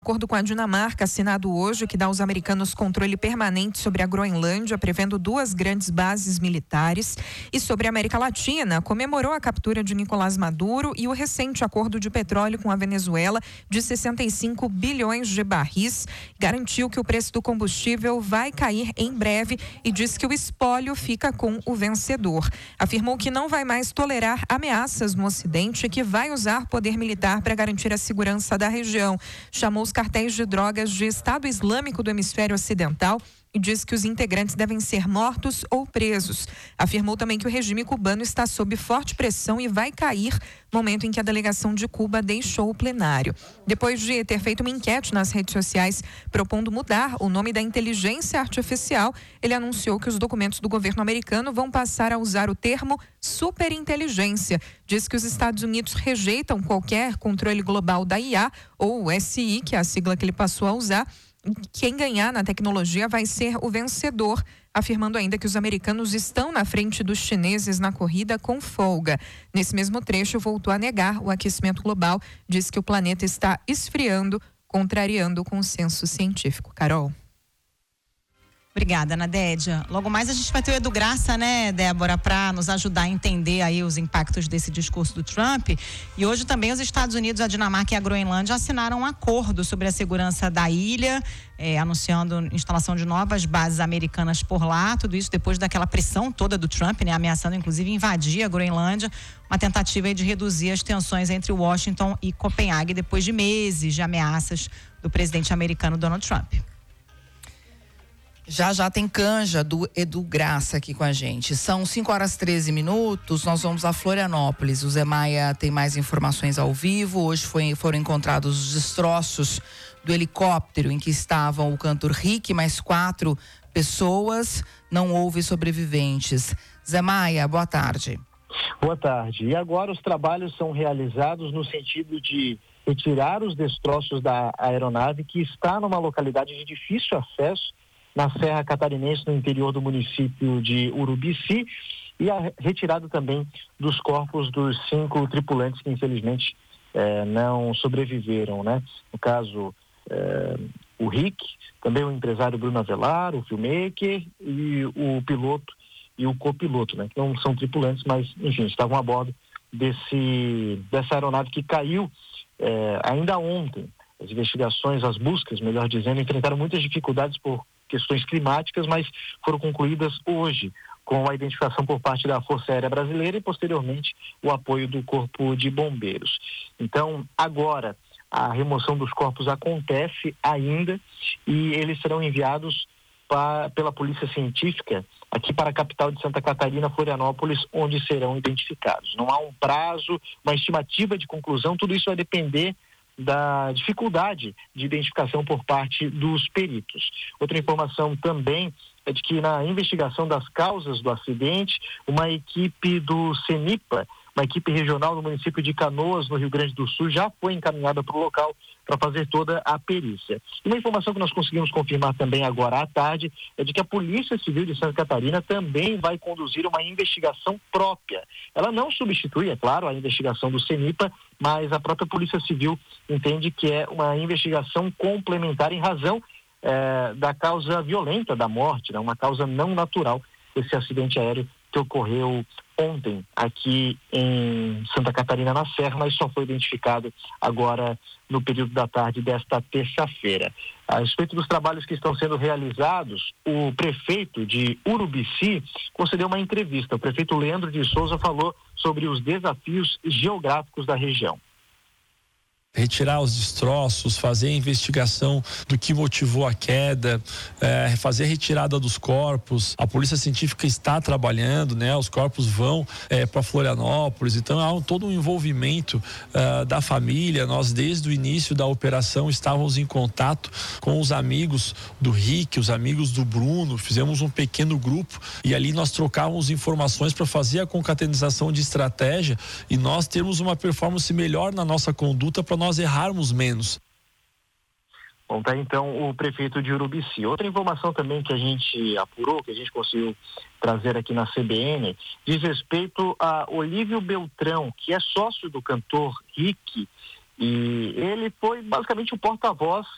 Acordo com a Dinamarca, assinado hoje, que dá aos americanos controle permanente sobre a Groenlândia, prevendo 2 grandes bases militares. E sobre a América Latina, comemorou a captura de Nicolás Maduro e o recente acordo de petróleo com a Venezuela de 65 bilhões de barris. Garantiu que o preço do combustível vai cair em breve e disse que o espólio fica com o vencedor. Afirmou que não vai mais tolerar ameaças no Ocidente e que vai usar poder militar para garantir a segurança da região. Chamou os cartéis de drogas de Estado Islâmico do Hemisfério Ocidental e diz que os integrantes devem ser mortos ou presos. Afirmou também que o regime cubano está sob forte pressão e vai cair no momento em que a delegação de Cuba deixou o plenário. Depois de ter feito uma enquete nas redes sociais propondo mudar o nome da inteligência artificial, ele anunciou que os documentos do governo americano vão passar a usar o termo superinteligência. Diz que os Estados Unidos rejeitam qualquer controle global da IA, ou SI, que é a sigla que ele passou a usar. Quem ganhar na tecnologia vai ser o vencedor, afirmando ainda que os americanos estão na frente dos chineses na corrida com folga. Nesse mesmo trecho, voltou a negar o aquecimento global, diz que o planeta está esfriando, contrariando o consenso científico. Carol. Obrigada, Nadédia. Logo mais a gente vai ter o Edu Graça, né, Débora, para nos ajudar a entender aí os impactos desse discurso do Trump. E hoje também os Estados Unidos, a Dinamarca e a Groenlândia assinaram um acordo sobre a segurança da ilha, anunciando a instalação de novas bases americanas por lá. Tudo isso depois daquela pressão toda do Trump, né, ameaçando inclusive invadir a Groenlândia. Uma tentativa aí de reduzir as tensões entre Washington e Copenhague depois de meses de ameaças do presidente americano Donald Trump. Já tem canja do Edu Graça aqui com a gente. São 5h13, nós vamos a Florianópolis. O Zé Maia tem mais informações ao vivo. Hoje foram encontrados os destroços do helicóptero em que estavam o cantor Rick, mais 4 pessoas. Não houve sobreviventes. Zé Maia, boa tarde. Boa tarde. E agora os trabalhos são realizados no sentido de retirar os destroços da aeronave que está numa localidade de difícil acesso na Serra Catarinense, no interior do município de Urubici, e a retirada também dos corpos dos 5 tripulantes que infelizmente não sobreviveram, né? No caso, o Rick, também o empresário Bruno Avelar, o filmmaker e o piloto e o copiloto, né? Que não são tripulantes, mas enfim, estavam a bordo dessa aeronave que caiu ainda ontem. As investigações, as buscas, melhor dizendo, enfrentaram muitas dificuldades por questões climáticas, mas foram concluídas hoje com a identificação por parte da Força Aérea Brasileira e posteriormente o apoio do Corpo de Bombeiros. Então, agora a remoção dos corpos acontece ainda e eles serão enviados pela Polícia Científica aqui para a capital de Santa Catarina, Florianópolis, onde serão identificados. Não há um prazo, uma estimativa de conclusão, tudo isso vai depender da dificuldade de identificação por parte dos peritos. Outra informação também é de que na investigação das causas do acidente, uma equipe do CENIPA, uma equipe regional no município de Canoas, no Rio Grande do Sul, já foi encaminhada para o local para fazer toda a perícia. E uma informação que nós conseguimos confirmar também agora à tarde é de que a Polícia Civil de Santa Catarina também vai conduzir uma investigação própria. Ela não substitui, é claro, a investigação do CENIPA, mas a própria Polícia Civil entende que é uma investigação complementar em razão da causa violenta da morte, né? Uma causa não natural, esse acidente aéreo que ocorreu ontem aqui em Santa Catarina, na Serra, mas só foi identificado agora no período da tarde desta terça-feira. A respeito dos trabalhos que estão sendo realizados, o prefeito de Urubici concedeu uma entrevista. O prefeito Leandro de Souza falou sobre os desafios geográficos da região. Retirar os destroços, fazer a investigação do que motivou a queda, fazer a retirada dos corpos. A Polícia Científica está trabalhando, né? Os corpos vão para Florianópolis, então há todo um envolvimento da família. Nós desde o início da operação estávamos em contato com os amigos do Rick, os amigos do Bruno, fizemos um pequeno grupo e ali nós trocávamos informações para fazer a concatenação de estratégia e nós termos uma performance melhor na nossa conduta para nós errarmos menos. Bom, tá então o prefeito de Urubici. Outra informação também que a gente apurou, que a gente conseguiu trazer aqui na CBN, diz respeito a Olívio Beltrão, que é sócio do cantor Rick, e ele foi basicamente o porta-voz